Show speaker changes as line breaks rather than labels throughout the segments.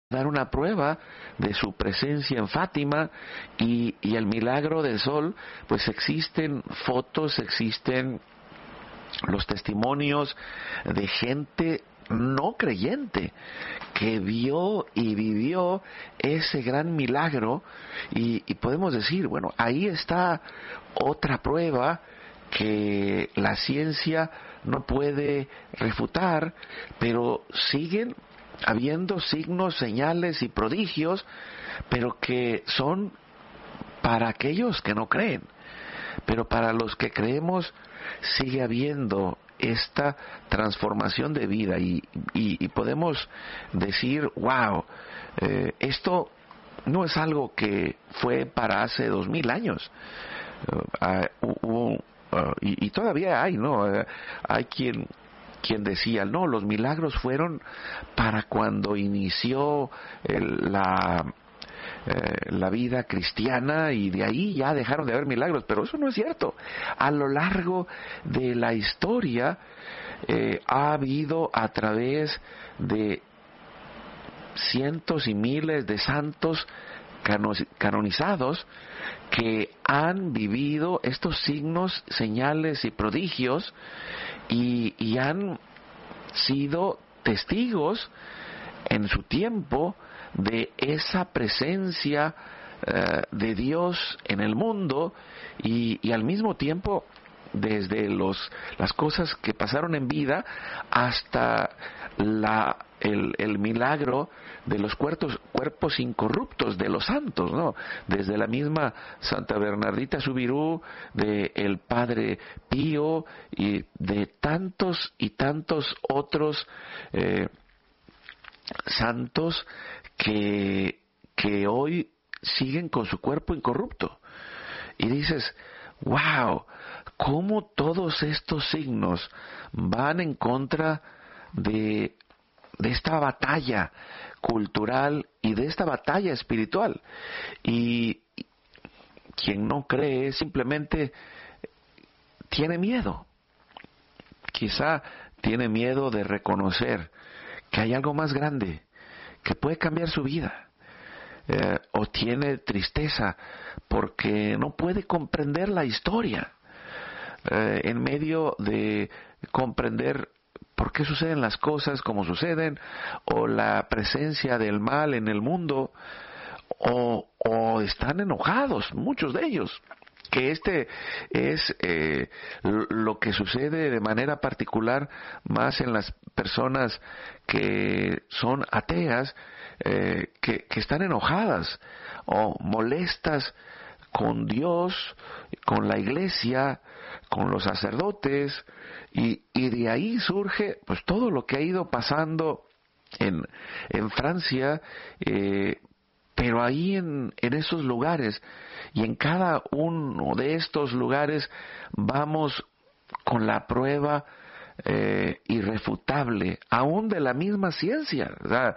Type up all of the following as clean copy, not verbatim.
dar una prueba de su presencia en Fátima y el milagro del sol, pues existen fotos, existen los testimonios de gente no creyente que vio y vivió ese gran milagro y podemos decir, bueno, ahí está otra prueba que la ciencia no puede refutar, pero siguen habiendo signos, señales y prodigios, pero que son para aquellos que no creen. Pero para los que creemos sigue habiendo esta transformación de vida y podemos decir, wow, esto no es algo que fue para hace 2000 años. Y todavía hay, ¿no? Hay quien decía, no, los milagros fueron para cuando inició la vida cristiana y de ahí ya dejaron de haber milagros, pero eso no es cierto. A lo largo de la historia ha habido a través de cientos y miles de santos canonizados que han vivido estos signos, señales y prodigios y han sido testigos en su tiempo de esa presencia de Dios en el mundo y al mismo tiempo desde las cosas que pasaron en vida hasta el milagro de los cuerpos incorruptos de los santos, ¿no? Desde la misma Santa Bernardita Subirú, de el Padre Pío y de tantos y tantos otros santos que hoy siguen con su cuerpo incorrupto. Y dices, wow, cómo todos estos signos van en contra de esta batalla cultural y de esta batalla espiritual. Y quien no cree simplemente tiene miedo. Quizá tiene miedo de reconocer que hay algo más grande que puede cambiar su vida. O tiene tristeza porque no puede comprender la historia. En medio de comprender por qué suceden las cosas como suceden, o la presencia del mal en el mundo, o están enojados, muchos de ellos, que este es lo que sucede de manera particular más en las personas que son ateas, que están enojadas o molestas con Dios, con la iglesia, con los sacerdotes, y de ahí surge pues todo lo que ha ido pasando en Francia, pero ahí en esos lugares y en cada uno de estos lugares vamos con la prueba irrefutable, aún de la misma ciencia. O sea,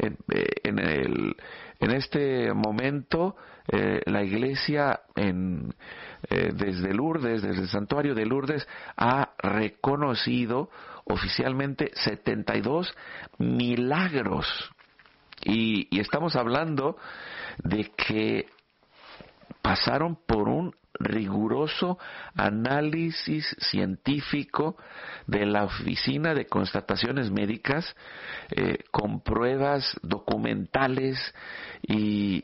en este momento la Iglesia desde Lourdes, desde el santuario de Lourdes, ha reconocido oficialmente 72 milagros. Y estamos hablando de que pasaron por un riguroso análisis científico de la Oficina de Constataciones Médicas, con pruebas documentales y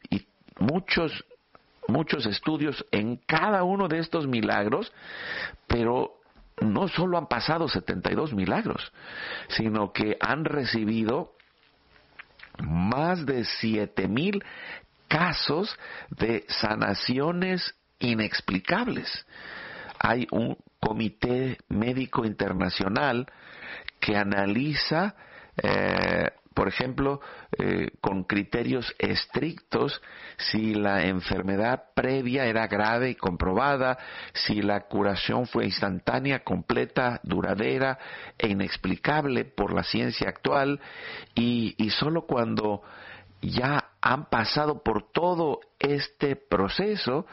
muchos estudios en cada uno de estos milagros, pero no solo han pasado 72 milagros, sino que han recibido más de 7,000 casos de sanaciones inexplicables. Hay un comité médico internacional que analiza, por ejemplo, con criterios estrictos, si la enfermedad previa era grave y comprobada, si la curación fue instantánea, completa, duradera e inexplicable por la ciencia actual, y solo cuando ya han pasado por todo este proceso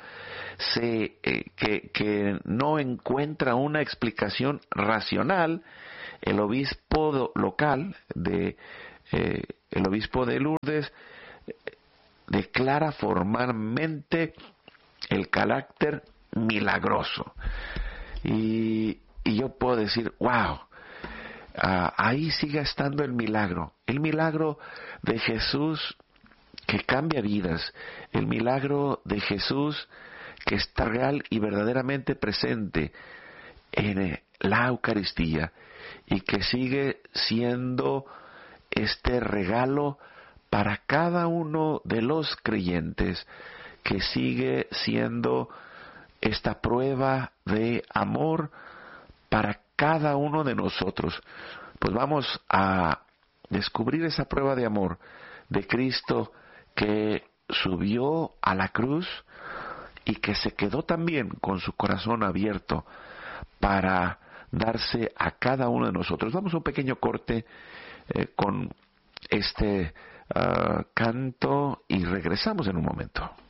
que no encuentra una explicación racional, el obispo local de el obispo de Lourdes declara formalmente el carácter milagroso. Y yo puedo decir, wow, ahí sigue estando el milagro de Jesús que cambia vidas, el milagro de Jesús que está real y verdaderamente presente en la Eucaristía y que sigue siendo este regalo para cada uno de los creyentes, que sigue siendo esta prueba de amor para cada uno de nosotros. Pues vamos a descubrir esa prueba de amor de Cristo que subió a la cruz y que se quedó también con su corazón abierto para darse a cada uno de nosotros. Vamos a un pequeño corte con este canto y regresamos en un momento.